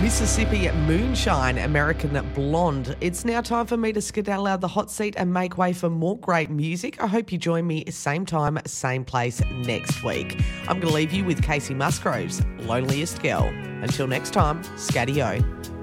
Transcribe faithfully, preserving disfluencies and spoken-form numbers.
Mississippi Moonshine, American Blonde. It's now time for me to skedaddle out of the hot seat and make way for more great music. I hope you join me same time, same place next week. I'm going to leave you with Casey Musgrove's Loneliest Girl. Until next time, Scatty-O.